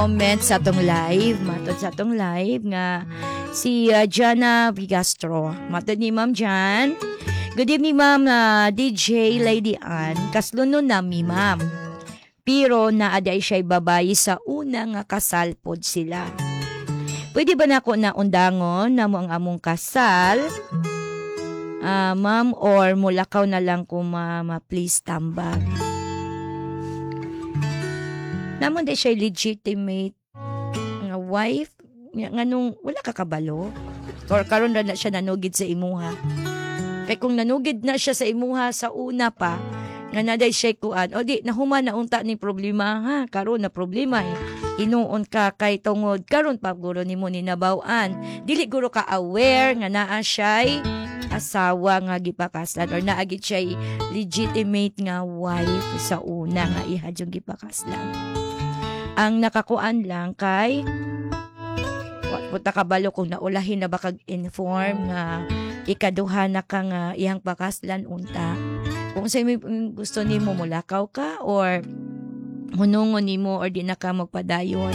Comment sa atong live, matod sa atong live nga si Jana Vigastro. Matod ni Ma'am Jan. Good evening Ma'am DJ Lady Ann. Kaslunon na mi Ma'am. Pero naaday siya'y babayi sa una nga kasal pod sila. Pwede ba nako na undangon na mo ang among kasal? Ma'am, or mulakaw na lang ko mama, please tambag. Namon di siya legitimate nga wife nga nung wala ka kabalo or karon na siya nanugid sa imuha. Kay kung nanugid na siya sa imuha sa una pa nga naday siya kuan o di nahuman na unta ni problema ha karon na problema inuon ka kay tungod karon pa guro nimo ni nabaw-an dili guro ka aware nga naa siya'y asawa nga gipakaslan or naagit siya'y legitimate nga wife sa una nga ihadyong gipakaslan. Ang nakakuan lang kay puta kabalo kung naulahin na ba kag-inform nga ikaduha na ka nga iyang pakaslan unta. Kung sa may gusto nimo mulakaw ka or hunungon nimo or di na ka magpadayon.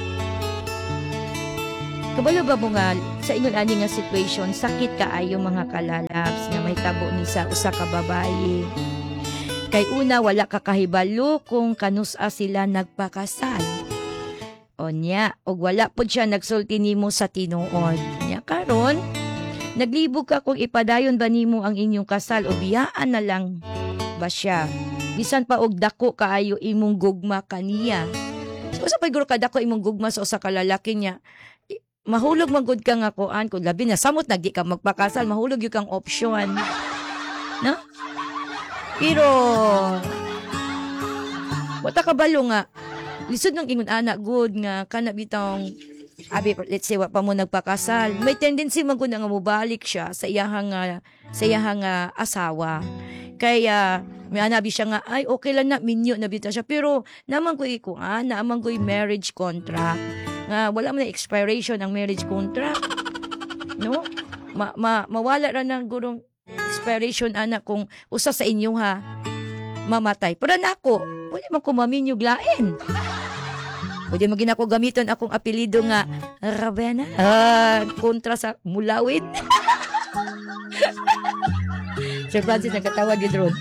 Kabalo ba mo nga sa ingon ani nga situation sakit kaayo mga kalalabs nga may tabo ni sa usa ka babaye. Kay una wala ka kahibalo kung kanusa sila nagpakasal. Onya, og wala pod siya nagsulti nimo sa tinuod. Nya karon, naglibog ka kung ipadayon ba nimo ang inyong kasal o biyaan na lang ba siya. Bisan pa og dako kaayo imong gugma kaniya. So sa paguro ka dako imong gugma sa usa ka lalaki niya, mahulog man gud ka nga kuan kung labi na samot nagdi ka magpakasal, mahulog yung kang option. No? Pero, wata kabalo nga, lisod ng ingon anak good nga, kana bitang, let's say, wa pa mo nagpakasal, may tendency man gud nga mubalik siya sa iyahang asawa. Kaya, may anabi siya nga, ay, okay lang na, minyo na bita siya. Pero, naman ko naman ko marriage contract. Nga, wala man na expiration ang marriage contract. No? Mawala ra ng gurong expiration anak kung usa sa inyo ha mamatay. Pero nako, pwede man ko maminyog lain. Pwede magin ako gamiton akong apelido nga Ravena. Kontra sa Mulawin. Sir Francis nagkatawag yun ron.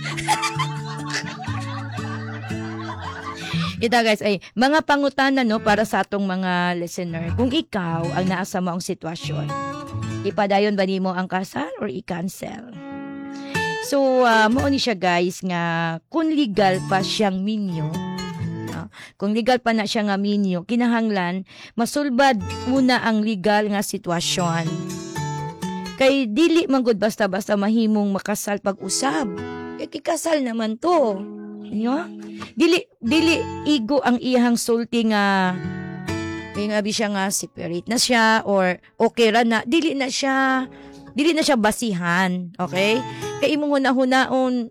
Ito guys ay mga pangutana no para sa atong mga listener. Kung ikaw ang naasa maong sitwasyon, ipadayon ba nimo ang kasal or i-cancel? So, mo ni siya guys nga kung legal pa siyang minyo, kung legal pa na siya nga minyo, kinahanglan masulbad muna ang legal nga sitwasyon. Kay dili man gud basta-basta mahimong makasal pag-usab. Kikasal naman to. No? Dili igo ang iyang sulti nga may nga siya nga separate na siya or okay ra na dili na siya basihan, okay? Kay imong hunahunaon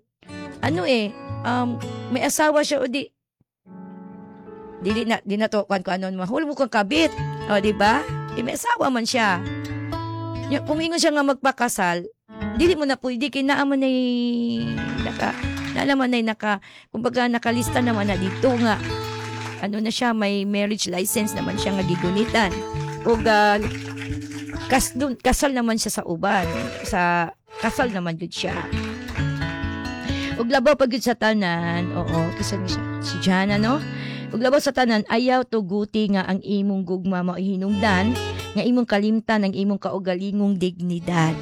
may asawa siya o di na to kan anon mahul mo kang kabit, o di ba? May asawa man siya. Kung ingon siya nga magpakasal, dili mo na pwede kay naaman ay kumbaga nakalista naman na dito nga na siya, may marriage license naman siya nga gigunitan. O kasal naman siya sa uban. Sa kasal naman gud siya. Ug labaw pag gud sa tanan, kasi siya si Jana no. Ug labaw sa tanan ayaw tuguti nga ang imong gugma mao hinungdan nga imong kalimtan ang imong kaugalingong dignidad.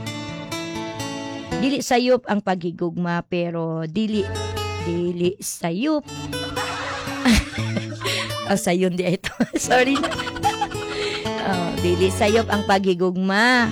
Dili sayop ang paghigugma pero dili sayop. Sayon di ito. Sorry na. Dili sayop ang paghigugma.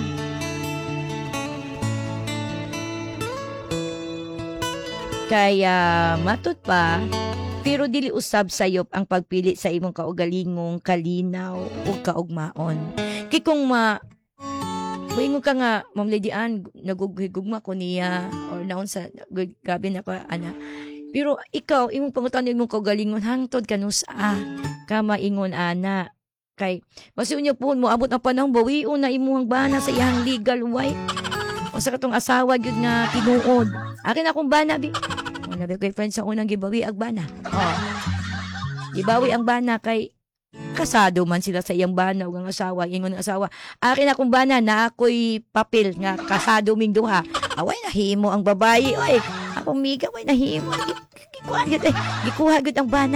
Kaya matud pa, pero dili usab sayop ang pagpili sa imong kaugalingong kalinaw o kaugmaon. Kay kung moingon ka nga, Ma'am Lady Ann, nagugugma ko niya or naon sa gabi na ko ana. Pero ikaw, imong pangutan imong kaugalingon hangtod kanus ka maingon ana. Kay basi unya po mo abot ang panahon bawion na imuhang bana sa iyang legal wife. O sa katong asawa gyud nga tinuod. Akin akong bana bi. Nabi kay friends sa unang gibawi ag bana. Gibawi ang bana kay kasado man sila sa iyang bana ug ang asawa, ingon ng asawa, akin akong bana na ako'y papel nga kasado ming duha. Away nahimo ang babae, oy. Ako miga way nahimo. Gikuha gud gikuha gud ang bana.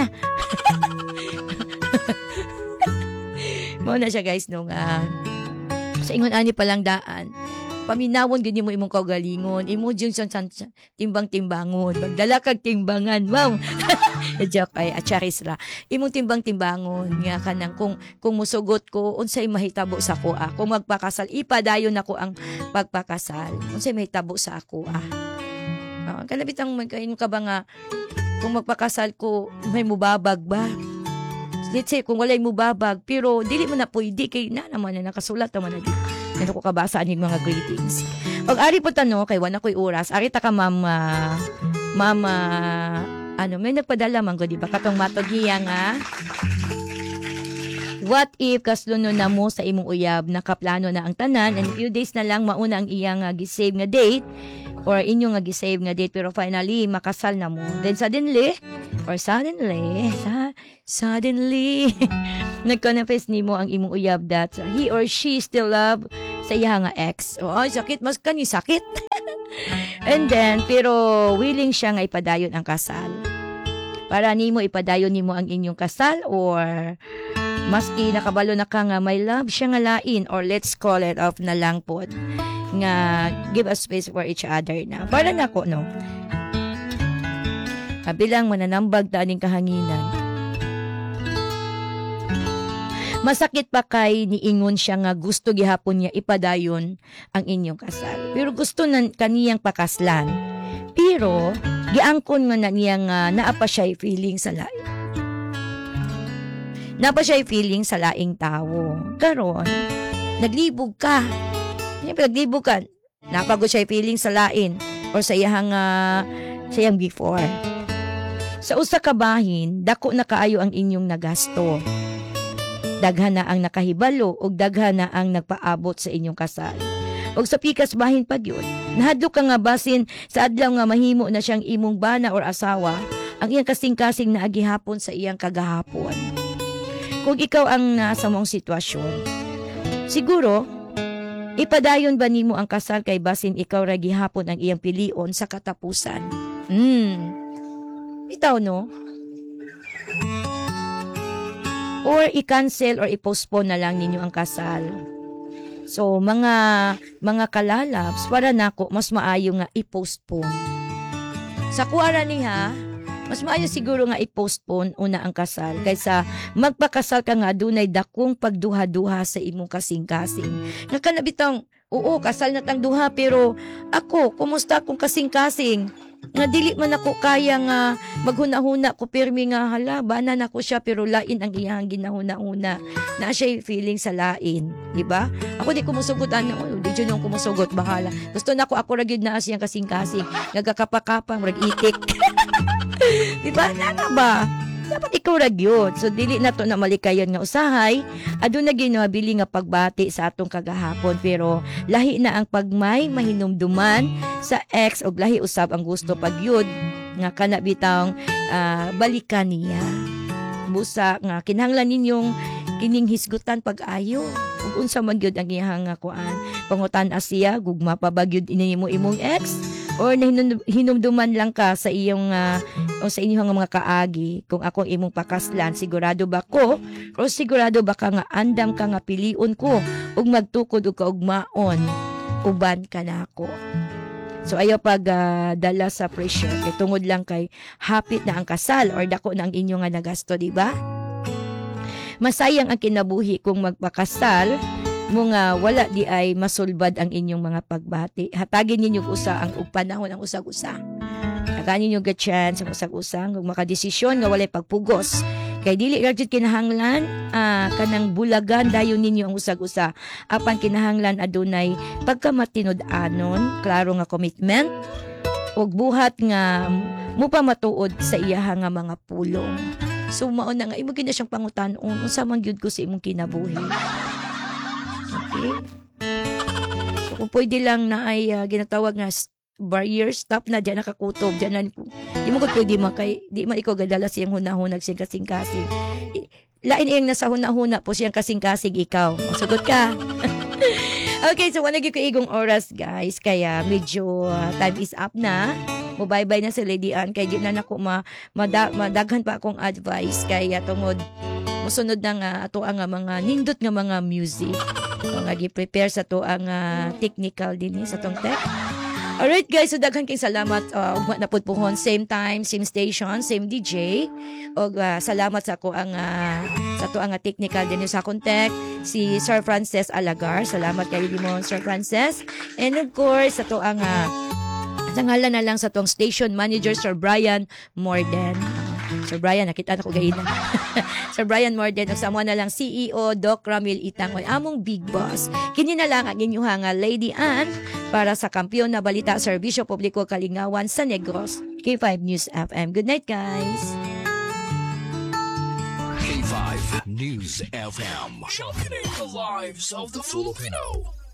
Mao na siya guys nung sa ingon ani palang daan. Paminawon gid mo imong kaugalingon, imo jung timbang-timbangon, pagdala kag timbangan. Wow. Joke ay acharis ra. Imong timbang-timbangon nga kanang kung musugot ko unsay mahitabo sa ako. Kung magpakasal ipadayon ako ang pagpakasal. Unsay mahitabo sa ako. Kanabitang magkain ka ba nga kung magpakasal ko may mubabag ba? Let's say, kung walay mubabag, pero dili mo na pwede kay na naman na nakasulat naman na dito. Ano ko kabasa aning mga greetings. Pag ari po tanong, kay wala ko'y oras, ari ta ka mama, may nagpadala man ko, di ba? Katong matod niya nga, what if kasluno na mo sa imong uyab, nakaplano na ang tanan, and few days na lang mauna ang iyang gisave nga date, or inyong gisave nga date, pero finally, makasal na mo. Then suddenly, nagkonfess nimo ang imong uyab that he or she still love sa iya nga ex. Ay, sakit. Mas kani sakit. And then, pero willing siya nga ipadayon ang kasal. Para nimo ipadayon nimo ang inyong kasal or maski nakabalo na ka nga may love siya nga lain or let's call it off na lang po nga give a space for each other na. Para na ko, no? Kabilang mananambag taning kahanginan. Masakit pa kay niingon siya nga gusto gihapon niya ipadayon ang inyong kasal. Pero gusto na kaniyang pakaslan. Pero giangkon nga na niya nga naapa siya feeling sa lain. Naapa siya feeling sa laing tao. Karon, naglibog ka. Naglibog ka. Napagod siya feeling sa lain or sa iyang before. Sa usa ka bahin, dako na kaayo ang inyong nagasto. Daghan na ang nakahibalo ug daghan na ang nagpaabot sa inyong kasal. Ug sa pikas bahin pa gyud, nahadlok ka nga basin sa adlaw nga mahimo na siyang imong bana or asawa, ang iyang kasing-kasing na agihapon sa iyang kagahapon. Kung ikaw ang nasa mong sitwasyon, siguro ipadayon ba nimo ang kasal kay basin ikaw ra gihapon ang iyang pilion sa katapusan? Itaw, no? Or i-cancel or i-postpone na lang ninyo ang kasal. So, mga kalalabs, para nako, mas maayo nga i-postpone. Sa kuwara niya, mas maayo siguro nga i-postpone una ang kasal kaysa magpakasal ka nga dunay dakong pagduha-duha sa imong kasing-kasing. Nakanabitang, oo, kasal na tang duha, pero ako, kumusta akong kasing-kasing? Nga dili man ako kaya nga maghuna-huna ko pirmi nga hala banan ako siya pero lain ang iyang ginahuna-una na siya feeling sa lain, di ba? Ako di kumusugot di jud nung kumusugot bahala. Gusto na ako ra gyud na siyang kasing-kasing nagakapakapang rag itik. Di ba? Nana ba? Dapat ikaw ra gyud. So dili na to na malikayon nga usahay, aduna gyud mabili nga pagbati sa atong kagahapon pero lahi na ang pagmay mahinumduman sa ex og lahi usab ang gusto pagyud nga kana bitang balikan niya. Busa nga kinahanglan ninyong kining hisgutan pag-ayo ug unsa man gyud ang iyang kuan pangutan-a siya gugma pa ba gyud inimo imong ex or hinumduman lang ka sa iyong o sa inyong mga kaagi kung ako imong pakaslan sigurado ba ko o sigurado ba ka nga andam ka nga piliun ko ug magtukod og kaugmaon uban ka nako. So ayaw pag dala sa pressure kay tungod lang kay hapit na ang kasal or dako na ang inyo nga nagasto, di ba? Masayang ang kinabuhi kung magpakasal mo nga wala di ay masulbad ang inyong mga pagbati. Hatagin ninyo usa ang panahon ang usag-usa. Hatagin ninyo chance ang usag-usa kung makadesisyon nga walay pagpugos. Kay dili ra jud kinahanglan kanang bulagan dayon ninyo ang usag-usa. Apan kinahanglan adunay pagkamatinud-anon, klaro nga commitment ug buhat nga mo pa matuod sa iyaha nga mga pulong. So mao na nga imo gid siyang pangutan-on unsa man gyud ko sa imong kinabuhi. Okay? So, kung pwede lang na ay ginatawag nga barrier, stop na dyan nakakutob. Dyan na, di mo pwede makay, di man ikaw gadala siyang hunahunag siyang kasing-kasing. lain iyang nasa huna-huna po siyang kasing-kasing ikaw. Sugot ka. Okay, so wala ko igong oras guys. Kaya medyo time is up na. Bye-bye na si Lady Ann. Kaya di na nako madaghan pa akong advice. Kaya tungod musunod na nga ato ang mga nindot nga mga music. So, nga gi-prepare sa to ang technical din sa tong tech. Alright guys, so daghan kay salamat ug napud puhon same time, same station, same DJ. Og salamat sa ako ang sa to ang technical din sa contact si Sir Frances Alagar. Salamat kay mo Sir Frances. And of course sa to ang sa ngalan na lang sa tong station manager Sir Brian Morden. Sir Brian, nakita na ko gaina. Sir Brian Morden, sa mo na lang CEO Doc Ramil Itangoy, among big boss. Kini na lang ang inyong Lady Ann para sa kampiyon na balita serbisyo publiko Kalingawan sa Negros. K5 News FM. Good night, guys. K5 News FM. Championing the lives of the Filipino.